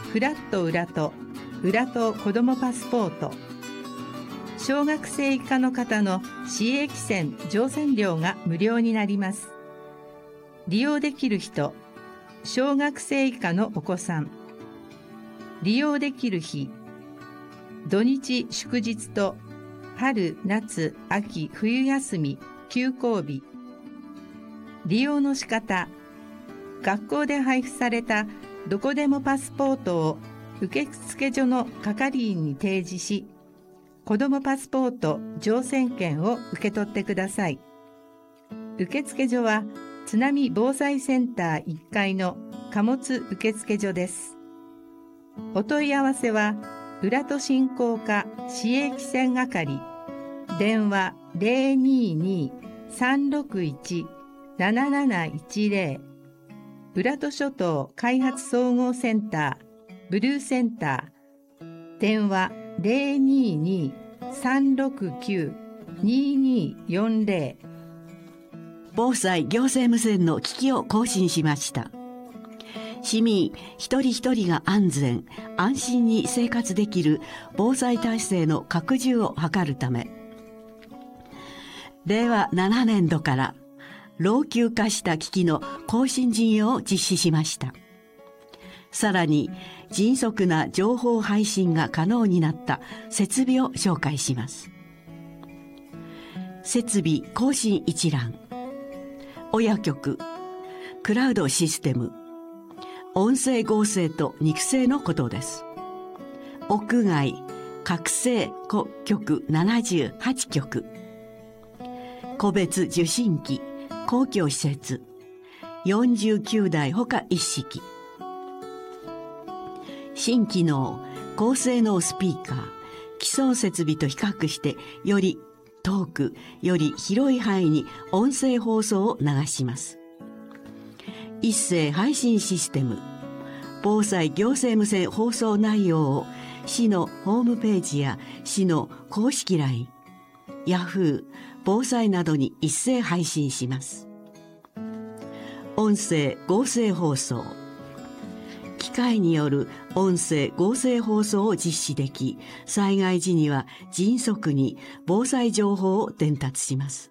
フラット裏と裏と子どもパスポート、小学生以下の方の市営汽船乗船料が無料になります。利用できる人、小学生以下のお子さん。利用できる日、土日祝日と春、夏、秋、冬休み、休校日。利用の仕方、学校で配布されたどこでもパスポートを受付所の係員に提示し、子どもパスポート乗船券を受け取ってください。受付所は津波防災センター1階の貨物受付所です。お問い合わせは浦戸振興課市営汽船係、電話022-361-7710、浦戸諸島開発総合センターブルーセンター、電話022-369-2240。 防災行政無線の機器を更新しました。市民一人一人が安全安心に生活できる防災体制の拡充を図るため、令和7年度から老朽化した機器の更新事業を実施しました。さらに迅速な情報配信が可能になった設備を紹介します。設備更新一覧、親局、クラウドシステム、音声合成と肉声のことです。屋外、拡声局78局、個別受信機、公共施設、49台ほか一式。新機能、高性能スピーカー、基礎設備と比較してより遠く、より広い範囲に音声放送を流します。一斉配信システム、防災行政無線放送内容を市のホームページや市の公式 LINE、ヤフー、防災などに一斉配信します。音声合成放送、機械による音声合成放送を実施でき、災害時には迅速に防災情報を伝達します。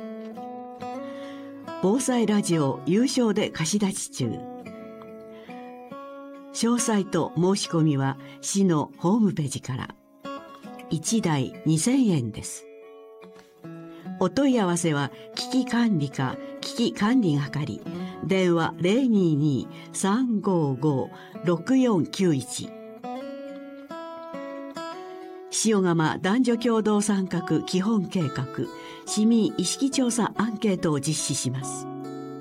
防災ラジオ有償で貸し出し中。詳細と申し込みは市のホームページから。1台2000円です。お問い合わせは危機管理課危機管理係、電話022-355-6491。塩釜男女共同参画基本計画市民意識調査アンケートを実施します。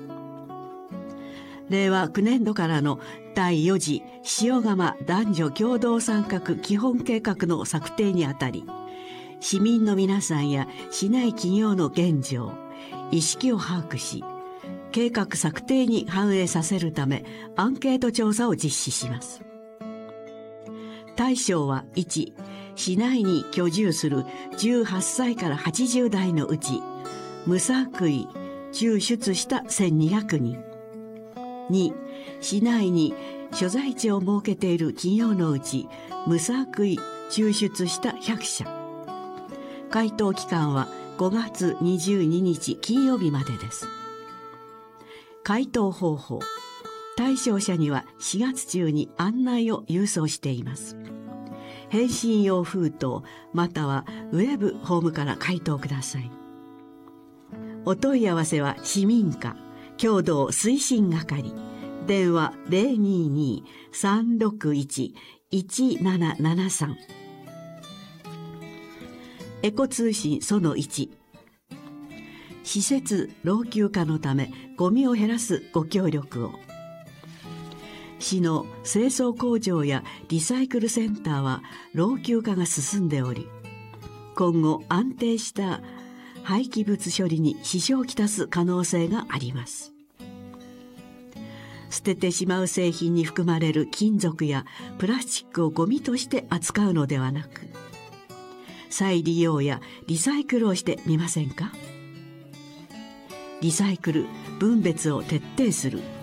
令和9年度からの第4次塩釜男女共同参画基本計画の策定にあたり、市民の皆さんや市内企業の現状、意識を把握し、計画策定に反映させるためアンケート調査を実施します。対象は1、市内に居住する18歳から80代のうち、無作為抽出した1200人。2、市内に所在地を設けている企業のうち、無作為抽出した100社。回答期間は5月22日金曜日までです。回答方法。対象者には4月中に案内を郵送しています。返信用封筒またはウェブホームから回答ください。お問い合わせは市民課共同推進係、電話022-361-1773。エコ通信その1、施設老朽化のためゴミを減らすご協力を。市の清掃工場やリサイクルセンターは老朽化が進んでおり、今後安定した廃棄物処理に支障をきたす可能性があります。捨ててしまう製品に含まれる金属やプラスチックをゴミとして扱うのではなく、再利用やリサイクルをしてみませんか？リサイクル、分別を徹底する。